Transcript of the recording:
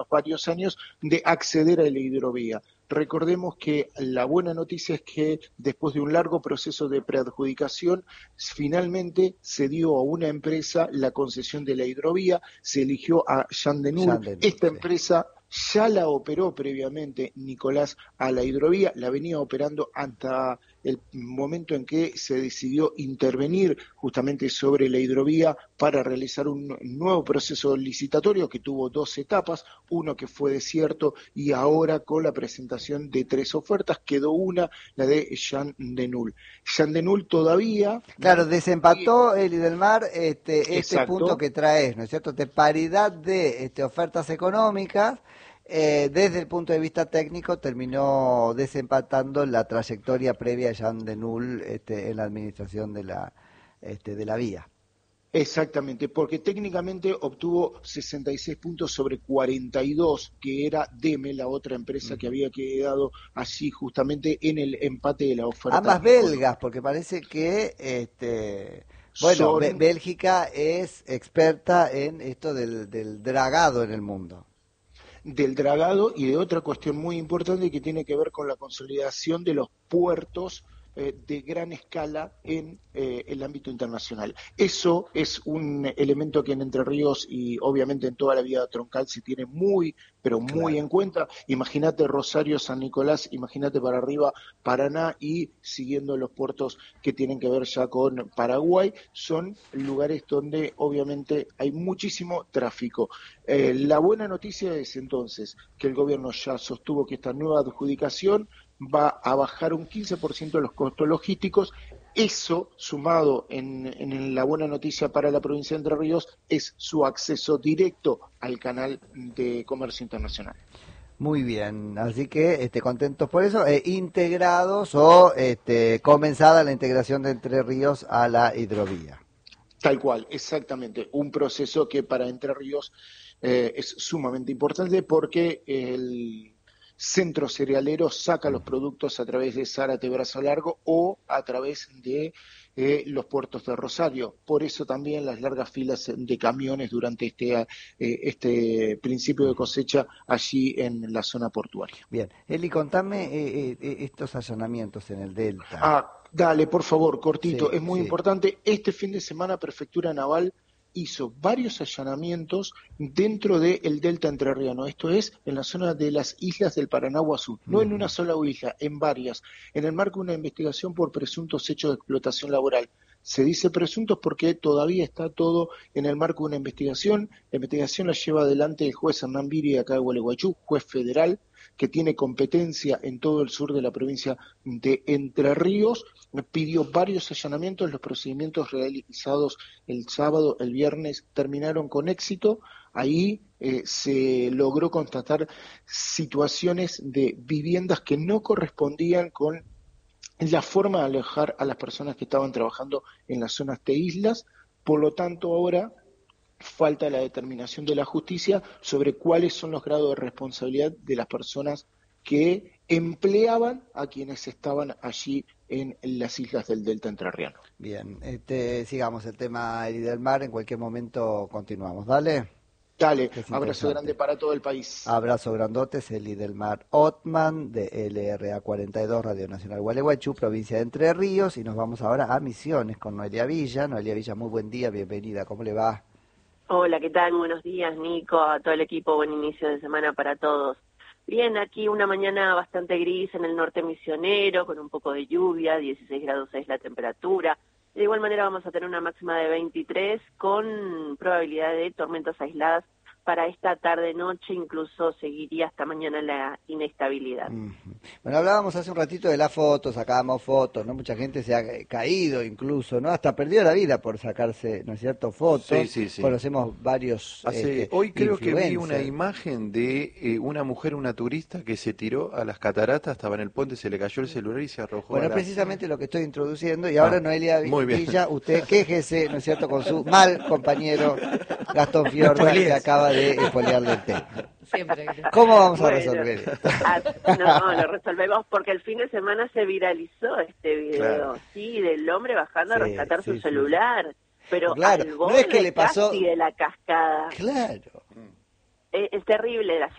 varios años de acceder a la hidrovía. Recordemos que la buena noticia es que después de un largo proceso de preadjudicación, finalmente se dio a una empresa la concesión de la hidrovía, se eligió a Jean Denul. Esta empresa ya la operó previamente Nicolás a la hidrovía, la venía operando hasta el momento en que se decidió intervenir justamente sobre la hidrovía para realizar un nuevo proceso licitatorio que tuvo 2 etapas, uno que fue desierto y ahora con la presentación de 3 ofertas quedó una, la de Jean Denul. Jean Denul todavía... Claro, desempató el Idelmar este punto que traes, ¿no es cierto?, de paridad de ofertas económicas. Desde el punto de vista técnico terminó desempatando la trayectoria previa a Jean Denul en la administración de la vía. Exactamente, porque técnicamente obtuvo 66 puntos sobre 42, que era Deme, la otra empresa que había quedado allí justamente en el empate de la oferta. Ambas belgas, porque parece que Bélgica es experta en esto del dragado en el mundo. Del dragado y de otra cuestión muy importante que tiene que ver con la consolidación de los puertos de gran escala en el ámbito internacional. Eso es un elemento que en Entre Ríos y obviamente en toda la vía troncal se tiene muy, pero muy en cuenta. Imagínate Rosario, San Nicolás, imagínate para arriba Paraná y siguiendo los puertos que tienen que ver ya con Paraguay, son lugares donde obviamente hay muchísimo tráfico. La buena noticia es entonces que el gobierno ya sostuvo que esta nueva adjudicación va a bajar un 15% los costos logísticos. Eso, sumado en la buena noticia para la provincia de Entre Ríos, es su acceso directo al canal de comercio internacional. Muy bien, así que contentos por eso, integrados o comenzada la integración de Entre Ríos a la hidrovía. Tal cual, exactamente. Un proceso que para Entre Ríos es sumamente importante porque el centro cerealero saca los productos a través de Zárate Brazo Largo o a través de los puertos de Rosario. Por eso también las largas filas de camiones durante este principio de cosecha allí en la zona portuaria. Bien, Eli, contame estos allanamientos en el Delta. Dale, por favor, cortito, Sí, es muy importante. Este fin de semana Prefectura Naval hizo varios allanamientos dentro del delta entrerriano, esto es, en la zona de las islas del Paranaguazú, no en una sola isla, en varias, en el marco de una investigación por presuntos hechos de explotación laboral. Se dice presuntos porque todavía está todo en el marco de una investigación. La investigación la lleva adelante el juez Hernán Viri acá de Gualeguaychú, juez federal, que tiene competencia en todo el sur de la provincia de Entre Ríos. Pidió varios allanamientos, los procedimientos realizados el sábado, el viernes, terminaron con éxito. Ahí se logró constatar situaciones de viviendas que no correspondían con la forma de alojar a las personas que estaban trabajando en las zonas de islas. Por lo tanto, ahora falta la determinación de la justicia sobre cuáles son los grados de responsabilidad de las personas que empleaban a quienes estaban allí en las islas del Delta Entrerriano. Bien, sigamos el tema del mar, en cualquier momento continuamos, ¿dale? Dale, abrazo grande para todo el país. Abrazo grandote, es Eli del Mar Otman de LRA 42, Radio Nacional Gualeguaychú, provincia de Entre Ríos, y nos vamos ahora a Misiones con Noelia Villa. Noelia Villa, muy buen día, bienvenida, ¿cómo le va? Hola, ¿qué tal? Buenos días, Nico, a todo el equipo, buen inicio de semana para todos. Bien, aquí una mañana bastante gris en el norte misionero, con un poco de lluvia, 16 grados es la temperatura. De igual manera vamos a tener una máxima de 23 con probabilidad de tormentas aisladas para esta tarde-noche, incluso seguiría hasta mañana la inestabilidad. Bueno, hablábamos hace un ratito de las fotos, sacábamos fotos, ¿no? Mucha gente se ha caído incluso, ¿no? Hasta perdió la vida por sacarse, ¿no es cierto?, fotos. Sí. Conocemos varios hoy creo que vi una influencers. imagen de una mujer, una turista, que se tiró a las cataratas, estaba en el puente, se le cayó el celular y se arrojó Bueno, a la... precisamente lo que estoy introduciendo, y ahora Noelia muy bien. Villa, usted quéjese, ¿no es cierto?, con su mal compañero Gastón Fiorda, que acaba de espolearle el tema. Siempre. ¿Cómo vamos a resolver esto? No, lo resolvemos porque el fin de semana se viralizó este video, Claro. sí, del hombre bajando a rescatar su celular, pero Claro, al no borde es que le pasó casi de la cascada. Claro. es terrible la